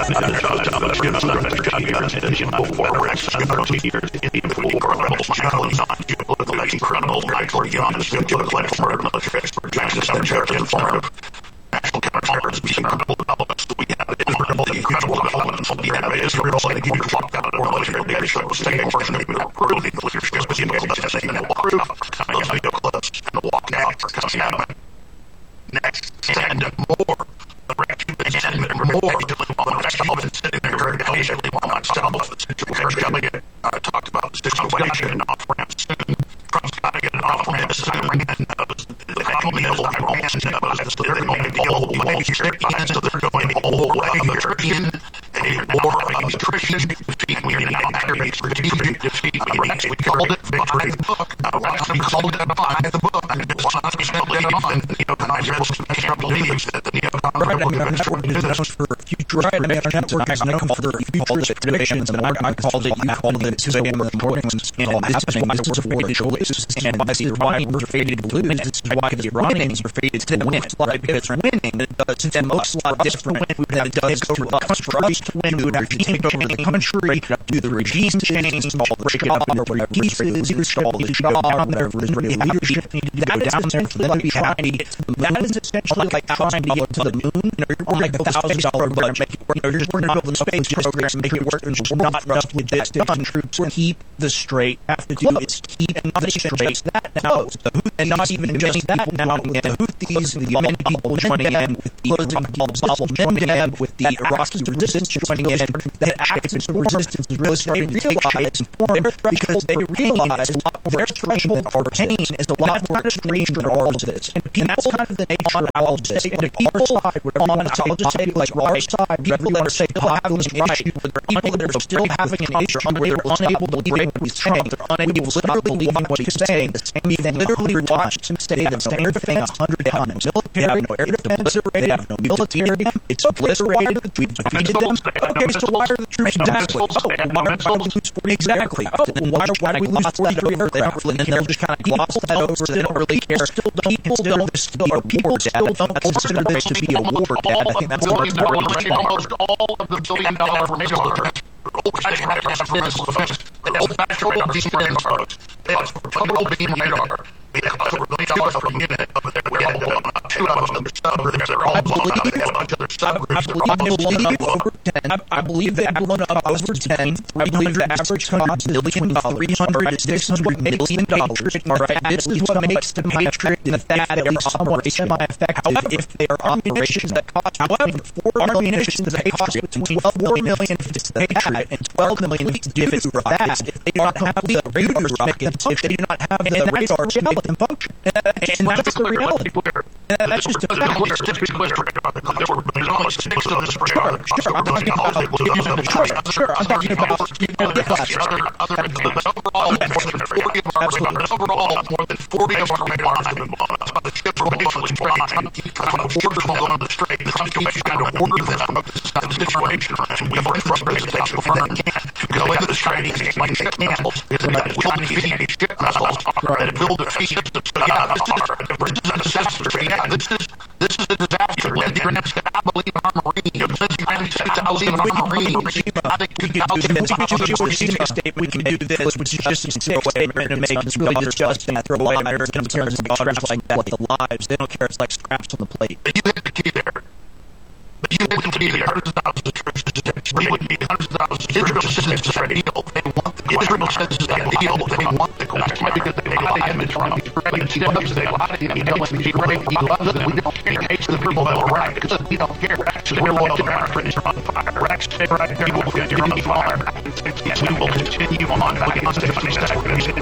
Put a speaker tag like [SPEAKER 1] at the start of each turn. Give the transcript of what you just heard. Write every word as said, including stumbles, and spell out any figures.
[SPEAKER 1] national counterparts being incredible developments that we have incredible incredible developments of the area Israel like you talked about or military leadership was taking for an approved leadership was in the saying and walk through those video clips and walk now for coming out next and more the recognition and more to live on the next element sitting there very patiently while not some of the situation coming in uh, talked about the situation in off-ramp soon Trump's got to get an off-ramp soon and the economy of like Romans and knows that they're going to be all the way here so they're going all the way here in a war of nutrition defeat we are not accurate strategic defeat we called it victory the book we called it by the book and it's not to spend it on you know I can't believe that the neo-con
[SPEAKER 2] for future right, I mean, our network is known for futuristic predictions, and I called it, you called it two a.m. in the mornings, and happening, this is for the choices, and why the Iranians were fated to lose, it's why the Iranians were fated to win, right, because winning, it does, and most lot different than it does to us, for us to win, we would have to take over the country, do the regime change, install the job, whatever pieces, install the job, whatever is really leadership, need to go down there for them to be happy, that is essentially like trying to get to the moon, you know, you're like a thousand dollar budget, make it work, you know, you're just going to build the space program, make it work, and we're not enough with this done, troops keep the straight, have to do is keep the straight, that now, and not even just that now, the Houthis, the Yemen people joining in with the Houthis joining in with the Iraqi resistance joining in, that active resistance is really starting to realize and form, because they realize their threshold for pain is a lot more extreme than all of this, and that's kind of the nature of all of this, and if people side, whatever you want to say, I'll just say, like, our side, people that are saying, they'll have an issue, but there are people that are still having an issue, where they're unable to believe what he's saying, they're unable to literally believe what he's saying, the same, they literally watched him say the same thing a hundred times. Military, they have no air defense, they have no military, it's obliterated, we defeated them, okay, so why are the troops exactly? Oh, why are we lose forty exactly? Oh, why do we lose forty over there? And then they'll just kind of gloss that over, they don't really care. People still, still, people still don't consider this to be a war, Dad. I think that's what it's
[SPEAKER 1] almost all of the billion dollar for missile defense. Old-fashioned radar for missile defense. Old-fashioned beam radar. They have total beam radar. We have over a billion dollars per unit over there. We have two of them subgroups. They're all blown up. They have a bunch of other subgroups. They're all blown up over ten. I believe they have blown up over ten. I believe the average cost is between three hundred to six hundred million dollars. All right, this is what makes the Patriot and that they are somewhat semi-effective. If they are ammunitions that cost, however, four ammunitions that cost between twelve million if they had and twelve million if it's that. If they do not have the radar rockets, if they do not have the radar skeleton function, and that's the reality. That's just a fact. Sure, I'm talking about overall more than forty of our radars have been blown up. The ships are basically trying to keep kind of orders on the strait. The Constitution kind of ordered them out of the situation, and we are in representation for them to go into the strait and like ship missiles. It's about building these ship missiles and build a ships that stay out of our. This is a disaster. Yeah, this is this is a disaster. And the United States, I believe in our Marines. The United States, I believe in our Marines. I think we can do this. We can do this, which is just a statement to make it's really just that throw away American terms and scraps like that, like the lives. They don't care. It's like scraps on the plate. But you hit the key there. But you hit the key there. Hundreds of thousands of troops to we would be hundreds of thousands of Israel citizens to that deal. They want the Israel citizens that deal. They want the question because they lie him and Trump. He knows they lie him. He knows he's great. He loves it. We don't care. He hates the people that are right because we don't care. Actually, we're loyal to our friends on fire. We're actually right here. We will continue on. We will continue on. We will continue on.